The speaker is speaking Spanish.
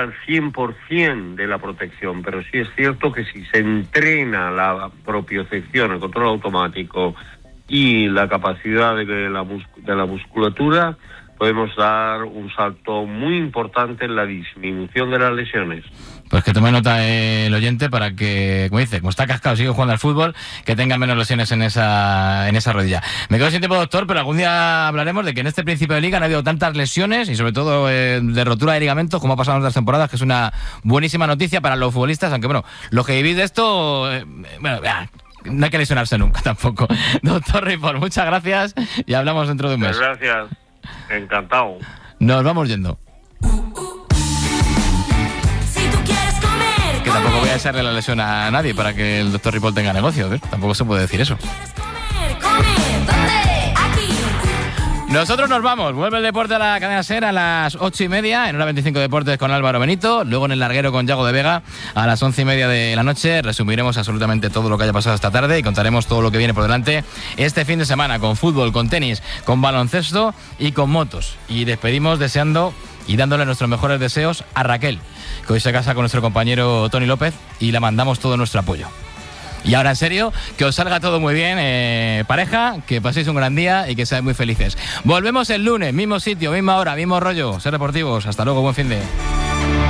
al 100% de la protección, pero sí es cierto que si se entrena la propiocepción, el control automático y la capacidad de la musculatura, podemos dar un salto muy importante en la disminución de las lesiones. Pues que tome nota el oyente para que, como dice, como está cascado, sigue jugando al fútbol, que tenga menos lesiones en esa rodilla. Me quedo sin tiempo, doctor, pero algún día hablaremos de que en este principio de liga no ha habido tantas lesiones y sobre todo de rotura de ligamentos como ha pasado en otras temporadas, que es una buenísima noticia para los futbolistas, aunque bueno, los que vivís de esto, no hay que lesionarse nunca tampoco. Doctor Ripoll, muchas gracias y hablamos dentro de un mes. Muchas gracias, encantado. Nos vamos yendo. Que tampoco voy a echarle la lesión a nadie para que el doctor Ripoll tenga negocio, ¿eh? Tampoco se puede decir eso. Nosotros nos vamos. Vuelve el deporte a la cadena SER a las 8:30 en Hora 25 Deportes con Álvaro Benito. Luego en el larguero con Yago de Vega a las 11:30 de la noche. Resumiremos absolutamente todo lo que haya pasado esta tarde y contaremos todo lo que viene por delante este fin de semana con fútbol, con tenis, con baloncesto y con motos. Y despedimos deseando y dándole nuestros mejores deseos a Raquel, que hoy se casa con nuestro compañero Tony López y le mandamos todo nuestro apoyo. Y ahora en serio, que os salga todo muy bien, pareja, que paséis un gran día y que seáis muy felices. Volvemos el lunes, mismo sitio, misma hora, mismo rollo. Ser deportivos, hasta luego, buen fin de...